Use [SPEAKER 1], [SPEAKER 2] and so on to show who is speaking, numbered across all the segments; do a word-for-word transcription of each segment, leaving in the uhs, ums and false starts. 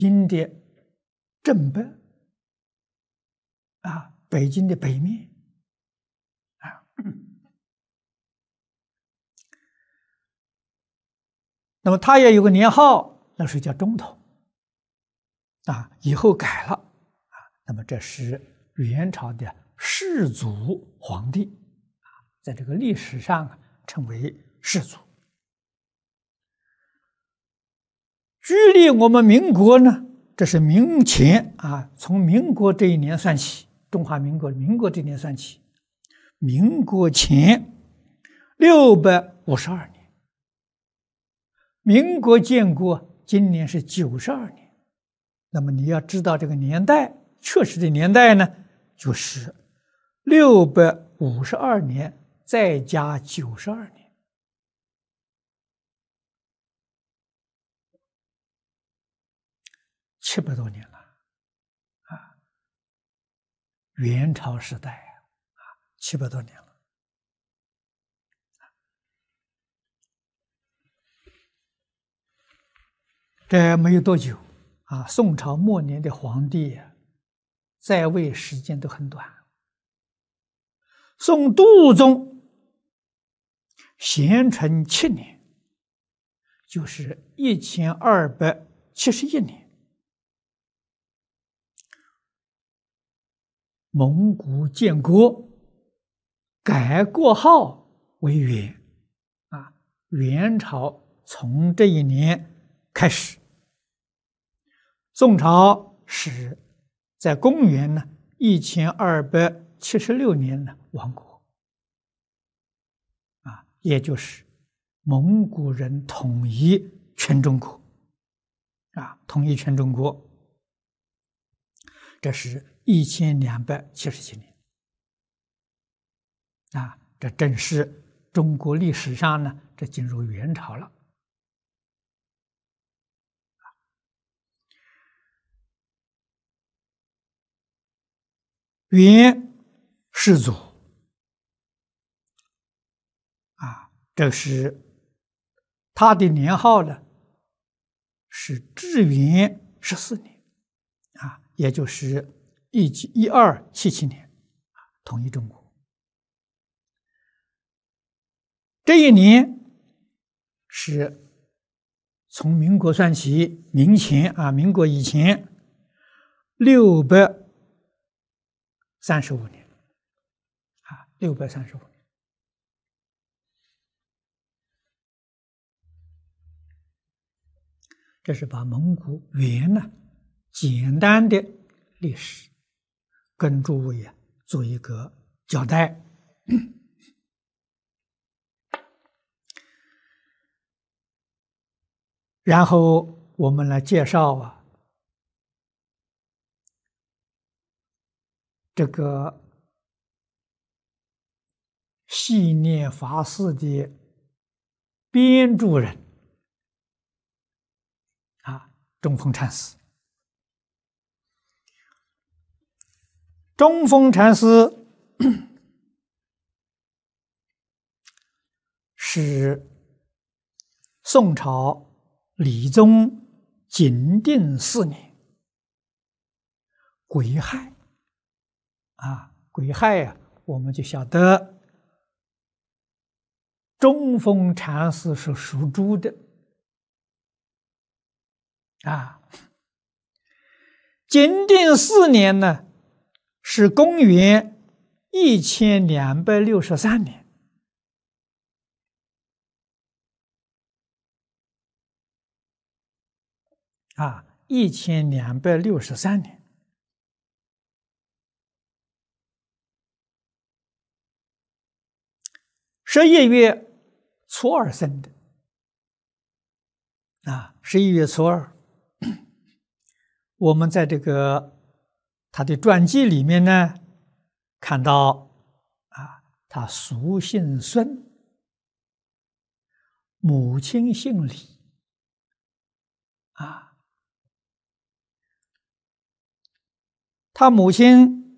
[SPEAKER 1] 京的正北啊，北京的北面啊。那么它也有个年号，那是叫中统啊，以后改了啊。那么这是元朝的世祖皇帝啊，在这个历史上啊称为世祖。距离我们民国呢，这是明前啊，从民国这一年算起，中华民国民国这一年算起，民国前六百五十二年，民国建国今年是九十二年。那么你要知道这个年代，确实的年代呢，就是六百五十二年再加九十二年。七百多年了，啊，元朝时代啊，七百多年了。这没有多久啊，宋朝末年的皇帝在位时间都很短。宋度宗咸淳七年，就是一千二百七十一年。蒙古建国，改国号为元，啊，元朝从这一年开始。宋朝是在公元呢一千二百七十六年呢亡国，啊，也就是蒙古人统一全中国，啊，统一全中国，这是一千两百七十七年，啊，这正是中国历史上呢，这进入元朝了。元世祖，啊，这是他的年号呢，是至元十四年，啊，也就是一一二七七年，啊，统一中国。这一年是从民国算起，民前啊，民国以前六百三十五年，啊，六百三十五年。这是把蒙古元呢简单的历史跟诸位啊做一个交代。然后我们来介绍啊这个系念法事的编著人啊，中峰禅师。中峰禅师是宋朝理宗景定四年癸亥啊，癸亥啊，我们就晓得中峰禅师是属猪的啊。景定四年呢，是公元一千两百六十三年。啊，一千两百六十三年，十一月初二生的。啊，十一月初二，我们在这个他的传记里面呢，看到啊，他俗姓孙，母亲姓李，啊。他母亲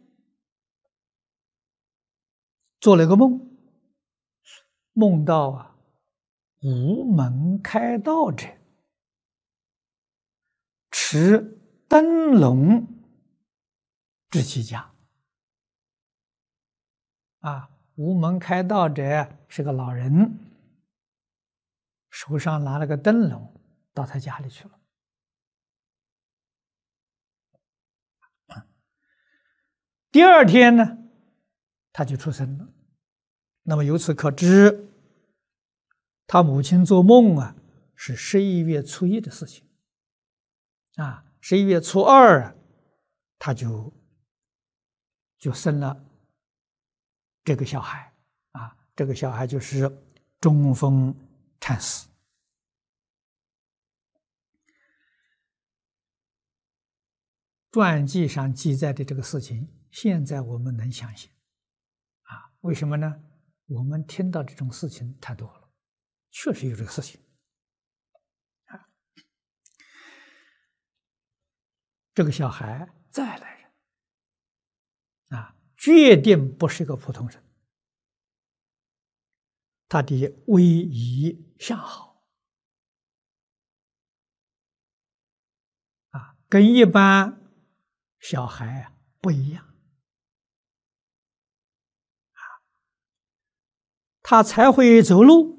[SPEAKER 1] 做了个梦，梦到啊，无门开道者，持是灯笼之起家。啊，无门开道者是个老人，手上拿了个灯笼，到他家里去了。第二天呢，他就出生了。那么由此可知，他母亲做梦啊，是十一月初一的事情。啊，十一月初二啊，他就就生了这个小孩。啊，这个小孩就是中峰禅师。传记上记载的这个事情，现在我们能相信。啊，为什么呢？我们听到这种事情太多了，确实有这个事情。啊，这个小孩再来人，啊，决定不是个普通人，他的威仪相好，啊，跟一般小孩啊不一样。啊，他才会走路。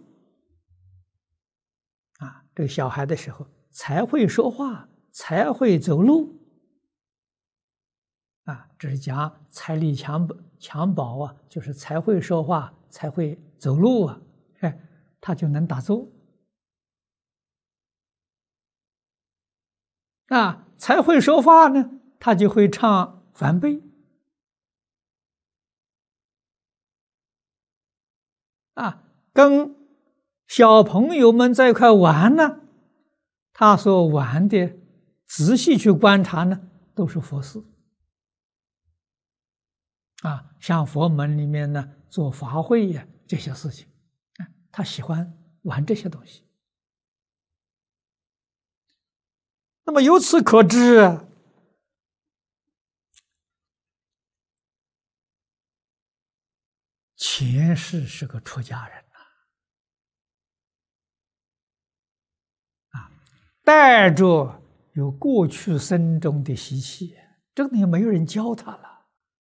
[SPEAKER 1] 啊，这个小孩的时候才会说话，才会走路。啊，这是讲财力强强保啊，就是才会说话，才会走路啊，哎，他就能打坐。啊，才会说话呢，他就会唱梵呗。啊，跟小朋友们在一块玩呢，他所玩的，仔细去观察呢，都是佛事。啊，像佛门里面呢，做法会呀，这些事情，啊，他喜欢玩这些东西。那么由此可知，前世是个出家人呐，啊，带着有过去生中的习气，这个也没有人教他了。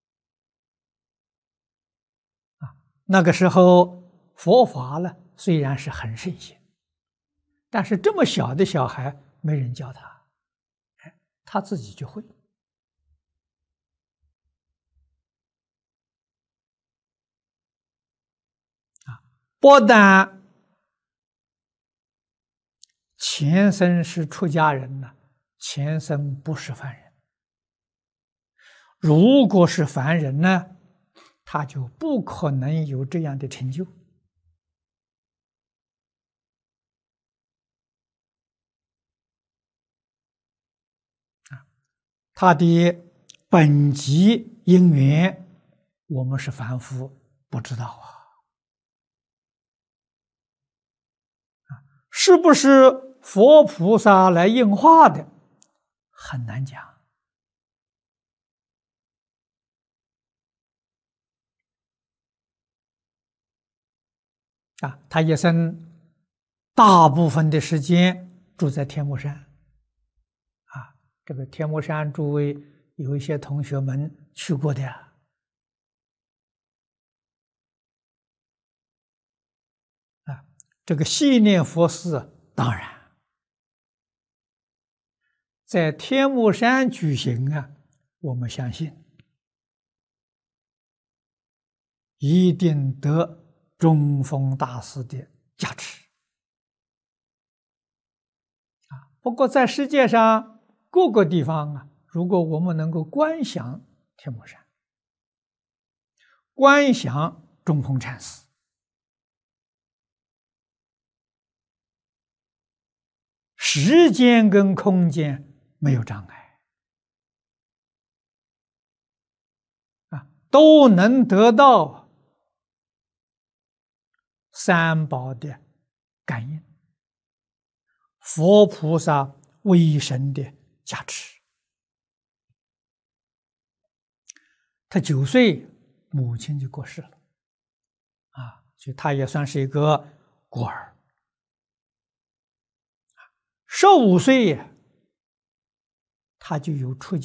[SPEAKER 1] 那个时候佛法呢，虽然是很盛行，但是这么小的小孩没人教他，他自己就会。啊，不但前生是出家人呢，前生不是凡人。如果是凡人呢，他就不可能有这样的成就。啊，他的本级因缘，我们是凡夫不知道啊。啊，是不是佛菩萨来应化的，很难讲。啊，他一生大部分的时间住在天目山。啊，这个天目山，诸位有一些同学们去过的。啊，这个系念佛事，当然在天目山举行啊，我们相信一定得中峰大师的加持。啊，不过在世界上各个地方啊，如果我们能够观想天目山，观想中峰禅师，时间跟空间没有障碍，啊，都能得到三宝的感应，佛菩萨威神的加持。他九岁，母亲就过世了，啊，所以他也算是一个孤儿。十五岁他就有出